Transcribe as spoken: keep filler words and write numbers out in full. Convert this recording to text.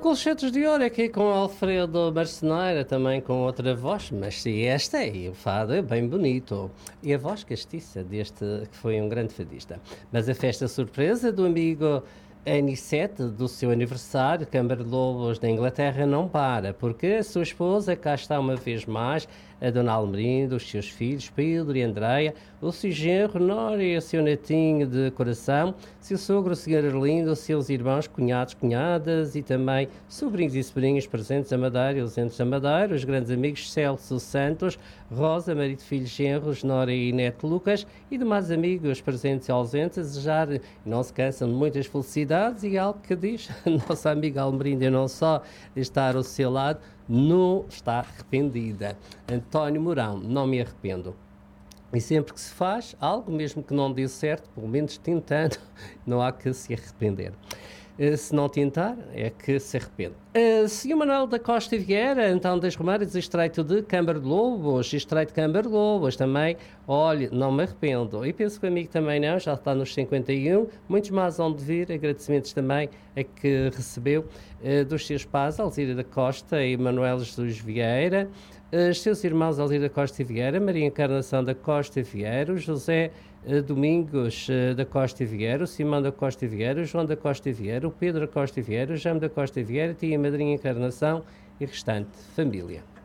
Colchetes de Ouro aqui com Alfredo Marceneira, também com outra voz, mas sim, esta é, o fado é bem bonito. E a voz castiça deste que foi um grande fadista. Mas a festa surpresa do amigo N sete, do seu aniversário, Câmara de Lobos da Inglaterra, não para, porque a sua esposa cá está uma vez mais, a Dona Almerinda, os seus filhos, Pedro e Andreia, o seu genro, Nora e o seu netinho de coração, seu sogro, o senhor Arlindo, os seus irmãos, cunhados, cunhadas e também sobrinhos e sobrinhas presentes da Madeira e ausentes da Madeira, os grandes amigos Celso Santos, Rosa, marido, filhos, genros, Nora e neto Lucas e demais amigos presentes e ausentes, a desejar, não se cansam de muitas felicidades e algo que diz a nossa amiga Almerinda, não só de estar ao seu lado, não está arrependida. António Mourão, não me arrependo. E sempre que se faz algo, mesmo que não dê certo, pelo menos tentando, não há que se arrepender. Uh, se não tentar, é que se arrepende. Uh, senhor Manuel da Costa e Vieira, então das Romaras, Estreito de Câmara de Lobos, Estreito de Câmara de Lobos também, olha, não me arrependo. E penso que o amigo também não, já está nos cinquenta e um, muitos mais hão de vir, agradecimentos também a que recebeu uh, dos seus pais, Alzira da Costa e Manuel Jesus Vieira, uh, os seus irmãos Alzira da Costa e Vieira, Maria Encarnação da Costa e Vieira, José uh, Domingos uh, da Costa e Vieira, o Simão da Costa e Vieira, o João da Costa e Vieira, o Pedro da Costa e Vieira, o Jaime da Costa e Vieira, tia e madrinha Encarnação e restante família.